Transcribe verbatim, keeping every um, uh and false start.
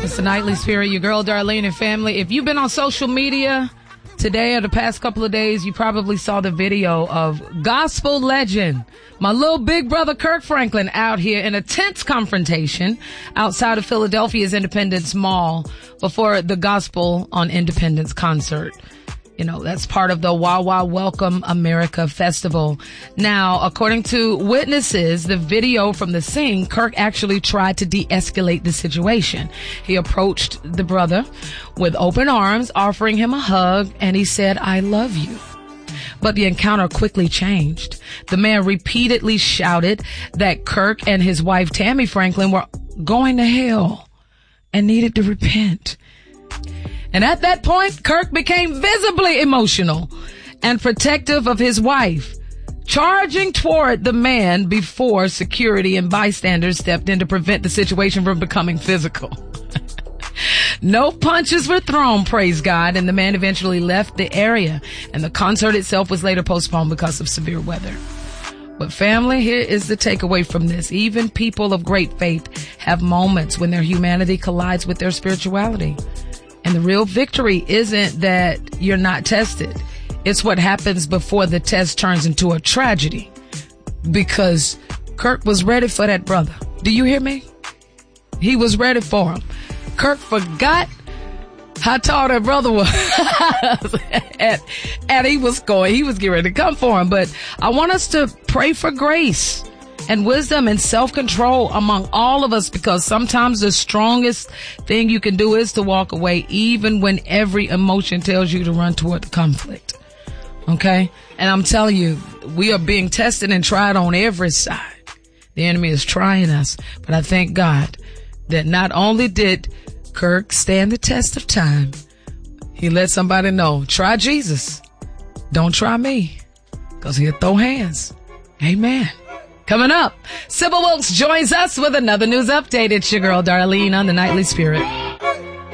It's the Nightly Spirit, your girl Darlene and family. If you've been on social media today or the past couple of days, you probably saw the video of gospel legend, my little big brother Kirk Franklin, out here in a tense confrontation outside of Philadelphia's Independence Mall before the Gospel on Independence concert. You know, that's part of the Wawa Welcome America Festival. Now, according to witnesses, the video from the scene, Kirk actually tried to de-escalate the situation. He approached the brother with open arms, offering him a hug, and he said, "I love you." But the encounter quickly changed. The man repeatedly shouted that Kirk and his wife, Tammy Franklin, were going to hell and needed to repent. And at that point, Kirk became visibly emotional and protective of his wife, charging toward the man before security and bystanders stepped in to prevent the situation from becoming physical. No punches were thrown, praise God, and the man eventually left the area, and the concert itself was later postponed because of severe weather. But family, here is the takeaway from this. Even people of great faith have moments when their humanity collides with their spirituality. And the real victory isn't that you're not tested. It's what happens before the test turns into a tragedy. Because Kirk was ready for that brother. Do you hear me? He was ready for him. Kirk forgot how tall that brother was. and, and he was going, he was getting ready to come for him. But I want us to pray for grace and wisdom and self-control among all of us, because sometimes the strongest thing you can do is to walk away, even when every emotion tells you to run toward the conflict. Okay? And I'm telling you, we are being tested and tried on every side. The enemy is trying us. But I thank God that not only did Kirk stand the test of time, he let somebody know, try Jesus. Don't try me, because he'll throw hands. Amen. Coming up, Sybil Wilkes joins us with another news update. It's your girl Darlene on the Nightly Spirit.